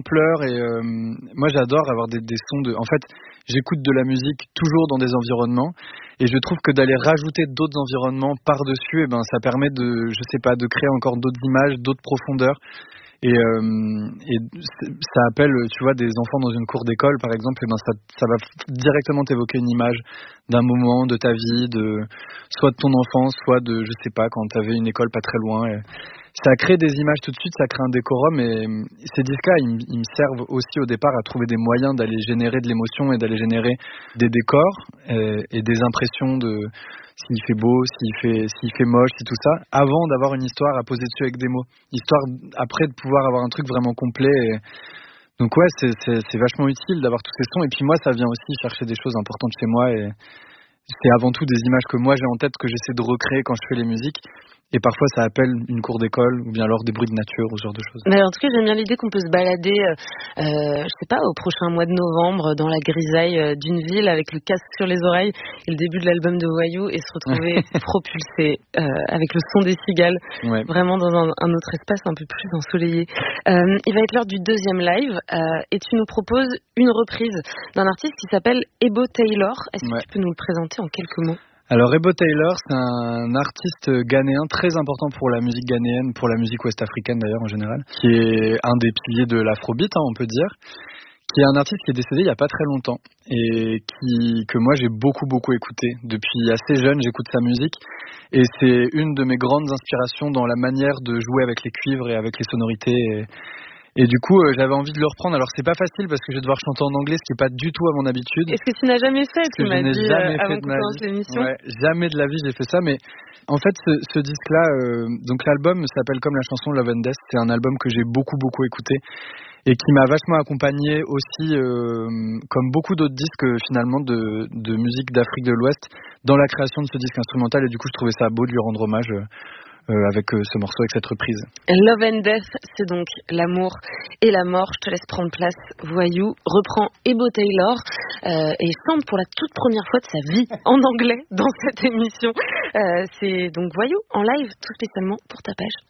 d'ampleur et moi j'adore avoir des sons de... En fait, j'écoute de la musique toujours dans des environnements et je trouve que d'aller rajouter d'autres environnements par-dessus, ça permet de créer encore d'autres images, d'autres profondeurs. Et ça appelle, tu vois, des enfants dans une cour d'école, par exemple, ça va directement t'évoquer une image d'un moment de ta vie, soit de ton enfance, soit de, je sais pas, quand t'avais une école pas très loin. Et ça crée des images tout de suite, ça crée un décorum. Et ces disques-là, ils me servent aussi au départ à trouver des moyens d'aller générer de l'émotion et d'aller générer des décors et des impressions de s'il fait beau, s'il fait moche, si tout ça, avant d'avoir une histoire à poser dessus avec des mots. Histoire après de pouvoir avoir un truc vraiment complet. Donc ouais, c'est vachement utile d'avoir tous ces sons. Et puis moi, ça vient aussi chercher des choses importantes chez moi. Et c'est avant tout des images que moi j'ai en tête, que j'essaie de recréer quand je fais les musiques. Et parfois ça appelle une cour d'école ou bien alors des bruits de nature ou ce genre de choses. Mais en tout cas, j'aime bien l'idée qu'on peut se balader, je sais pas, au prochain mois de novembre dans la grisaille d'une ville avec le casque sur les oreilles et le début de l'album de Voyou et se retrouver propulsé avec le son des cigales, vraiment dans un autre espace un peu plus ensoleillé. Il va être l'heure du deuxième live et tu nous proposes une reprise d'un artiste qui s'appelle Ebo Taylor. Est-ce que tu peux nous le présenter en quelques mots? Alors Ebo Taylor, c'est un artiste ghanéen très important pour la musique ghanéenne, pour la musique ouest-africaine d'ailleurs en général, qui est un des piliers de l'afrobeat, on peut dire, qui est un artiste qui est décédé il y a pas très longtemps et que moi j'ai beaucoup écouté. Depuis assez jeune, j'écoute sa musique et c'est une de mes grandes inspirations dans la manière de jouer avec les cuivres et avec les sonorités. Et du coup, j'avais envie de le reprendre. Alors, c'est pas facile parce que je vais devoir chanter en anglais, ce qui est pas du tout à mon habitude. Est-ce que tu n'as jamais fait? Tu m'as dit avant qu'on commence l'émission. Ouais, jamais de la vie j'ai fait ça. Mais en fait, ce disque-là, donc l'album s'appelle comme la chanson Love and Death. C'est un album que j'ai beaucoup écouté et qui m'a vachement accompagné aussi, comme beaucoup d'autres disques finalement de musique d'Afrique de l'Ouest, dans la création de ce disque instrumental. Et du coup, je trouvais ça beau de lui rendre hommage. Avec ce morceau, avec cette reprise. Love and Death, c'est donc l'amour et la mort. Je te laisse prendre place. Voyou reprend Ebo Taylor et chante pour la toute première fois de sa vie en anglais dans cette émission. C'est donc Voyou en live tout spécialement pour ta page.